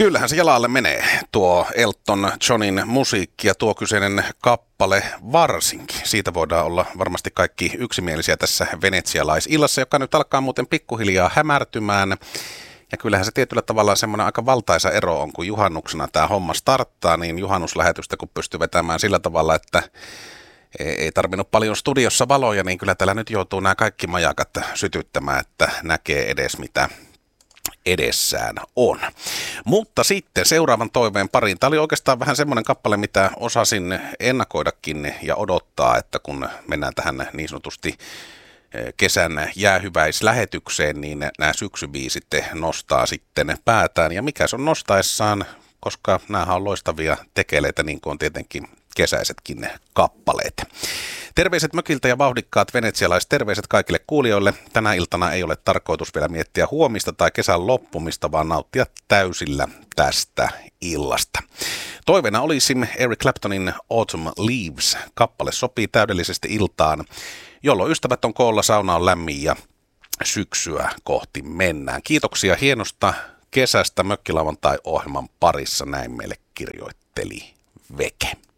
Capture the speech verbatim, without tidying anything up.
Kyllähän se jalalle menee, tuo Elton Johnin musiikki ja tuo kyseinen kappale varsinkin. Siitä voidaan olla varmasti kaikki yksimielisiä tässä venetsialaisillassa, joka nyt alkaa muuten pikkuhiljaa hämärtymään. Ja kyllähän se tietyllä tavalla semmoinen aika valtaisa ero on, kun juhannuksena tämä homma starttaa, niin juhannuslähetystä kun pystyy vetämään sillä tavalla, että ei tarvinnut paljon studiossa valoja, niin kyllä täällä nyt joutuu nämä kaikki majakat sytyttämään, että näkee edes mitä edessään on. Mutta sitten seuraavan toiveen pariin. Tämä oli oikeastaan vähän semmoinen kappale, mitä osasin ennakoidakin ja odottaa, että kun mennään tähän niin sanotusti kesän jäähyväislähetykseen, niin nämä syksybiisit nostaa sitten päätään. Ja mikä se on nostaessaan, koska nämähän on loistavia tekeleitä, niin kuin on tietenkin kesäisetkin kappaleet. Terveiset mökiltä ja vauhdikkaat venetsialaiset, terveiset kaikille kuulijoille. Tänä iltana ei ole tarkoitus vielä miettiä huomista tai kesän loppumista, vaan nauttia täysillä tästä illasta. Toiveena olisi Eric Claptonin Autumn Leaves. Kappale sopii täydellisesti iltaan, jolloin ystävät on koolla, sauna on lämmin ja syksyä kohti mennään. Kiitoksia hienosta kesästä Mökkilauantai-ohjelman parissa, näin meille kirjoitteli Veke.